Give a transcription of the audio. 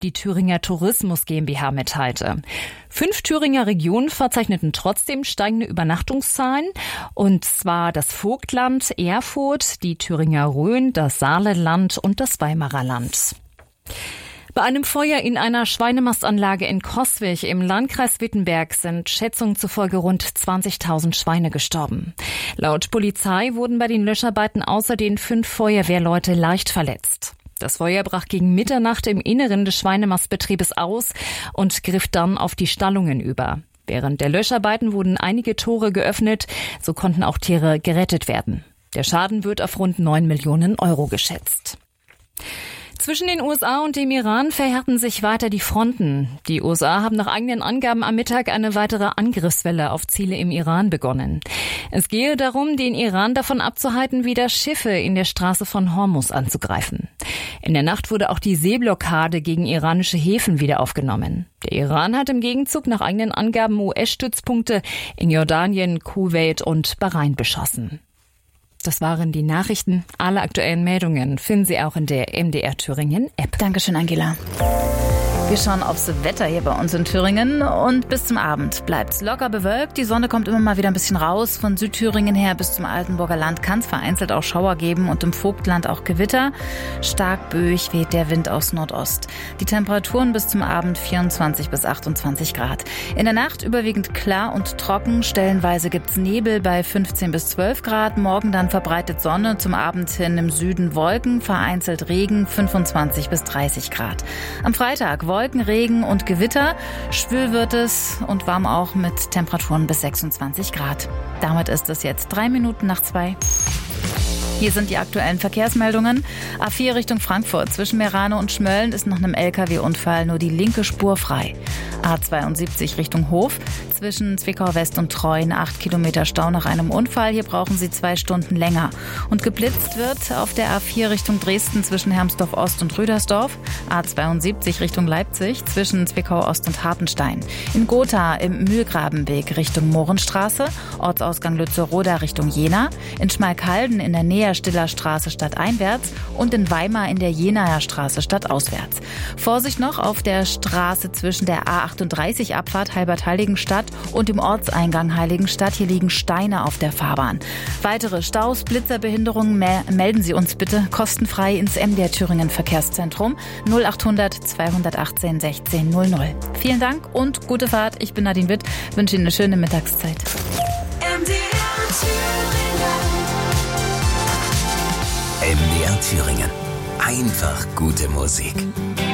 die Thüringer Tourismus GmbH mitteilte. 5 Thüringer Regionen verzeichneten trotzdem steigende Übernachtungszahlen, und zwar das Vogtland, Erfurt, die Thüringer Rhön, das Saarland und das Weimarer Land. Bei einem Feuer in einer Schweinemastanlage in Coswig im Landkreis Wittenberg sind Schätzungen zufolge rund 20.000 Schweine gestorben. Laut Polizei wurden bei den Löscharbeiten außerdem 5 Feuerwehrleute leicht verletzt. Das Feuer brach gegen Mitternacht im Inneren des Schweinemastbetriebes aus und griff dann auf die Stallungen über. Während der Löscharbeiten wurden einige Tore geöffnet, so konnten auch Tiere gerettet werden. Der Schaden wird auf rund 9 Millionen Euro geschätzt. Zwischen den USA und dem Iran verhärten sich weiter die Fronten. Die USA haben nach eigenen Angaben am Mittag eine weitere Angriffswelle auf Ziele im Iran begonnen. Es gehe darum, den Iran davon abzuhalten, wieder Schiffe in der Straße von Hormuz anzugreifen. In der Nacht wurde auch die Seeblockade gegen iranische Häfen wieder aufgenommen. Der Iran hat im Gegenzug nach eigenen Angaben US-Stützpunkte in Jordanien, Kuwait und Bahrain beschossen. Das waren die Nachrichten. Alle aktuellen Meldungen finden Sie auch in der MDR Thüringen App. Dankeschön, Angela. Wir schauen aufs Wetter hier bei uns in Thüringen, und bis zum Abend bleibt's locker bewölkt. Die Sonne kommt immer mal wieder ein bisschen raus. Von Südthüringen her bis zum Altenburger Land kann es vereinzelt auch Schauer geben und im Vogtland auch Gewitter. Stark böig weht der Wind aus Nordost. Die Temperaturen bis zum Abend 24 bis 28 Grad. In der Nacht überwiegend klar und trocken. Stellenweise gibt's Nebel bei 15 bis 12 Grad. Morgen dann verbreitet Sonne, zum Abend hin im Süden Wolken, vereinzelt Regen, 25 bis 30 Grad. Am Freitag Wolken, Regen und Gewitter. Schwül wird es und warm auch mit Temperaturen bis 26 Grad. Damit ist es jetzt 3 Minuten nach 2. Hier sind die aktuellen Verkehrsmeldungen. A4 Richtung Frankfurt. Zwischen Meerane und Schmölln ist nach einem LKW-Unfall nur die linke Spur frei. A72 Richtung Hof. Zwischen Zwickau West und Treuen 8 Kilometer Stau nach einem Unfall. Hier brauchen Sie 2 Stunden länger. Und geblitzt wird auf der A4 Richtung Dresden zwischen Hermsdorf Ost und Rüdersdorf. A72 Richtung Leipzig zwischen Zwickau Ost und Hartenstein. In Gotha im Mühlgrabenweg Richtung Mohrenstraße. Ortsausgang Lützeroda Richtung Jena. In Schmalkalden in der Nähe Stiller Straße stadteinwärts und in Weimar in der Jenaer Straße stadtauswärts. Vorsicht noch auf der Straße zwischen der A38 Abfahrt Halbert-Heiligenstadt und dem Ortseingang Heiligenstadt. Hier liegen Steine auf der Fahrbahn. Weitere Staus, Blitzerbehinderungen melden Sie uns bitte kostenfrei ins MDR Thüringen Verkehrszentrum 0800 218 16 00. Vielen Dank und gute Fahrt. Ich bin Nadine Witt, wünsche Ihnen eine schöne Mittagszeit. MDR Thüringen. Einfach gute Musik.